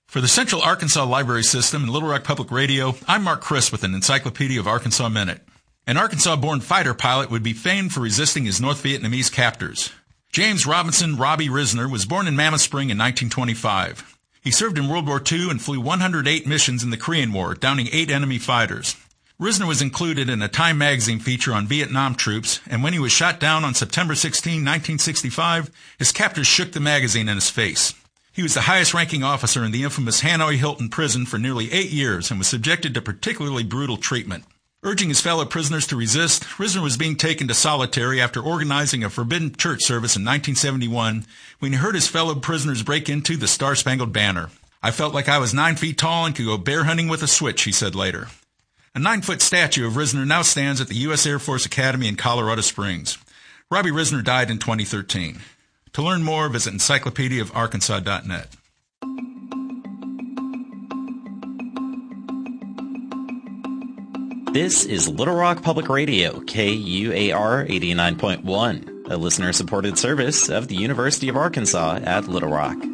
For the Central Arkansas Library System and Little Rock Public Radio, I'm Mark Chris with an Encyclopedia of Arkansas Minute. An Arkansas-born fighter pilot would be famed for resisting his North Vietnamese captors. James Robinson Robbie Risner was born in Mammoth Spring in 1925. He served in World War II and flew 108 missions in the Korean War, downing 8 enemy fighters. Risner was included in a Time magazine feature on Vietnam troops, and when he was shot down on September 16, 1965, his captors shook the magazine in his face. He was the highest-ranking officer in the infamous Hanoi Hilton prison for nearly 8 years and was subjected to particularly brutal treatment. Urging his fellow prisoners to resist, Risner was being taken to solitary after organizing a forbidden church service in 1971 when he heard his fellow prisoners break into the Star-Spangled Banner. "I felt like I was 9 feet tall and could go bear hunting with a switch," he said later. A 9-foot statue of Risner now stands at the U.S. Air Force Academy in Colorado Springs. Robbie Risner died in 2013. To learn more, visit encyclopediaofarkansas.net. This is Little Rock Public Radio, KUAR 89.1, a listener-supported service of the University of Arkansas at Little Rock.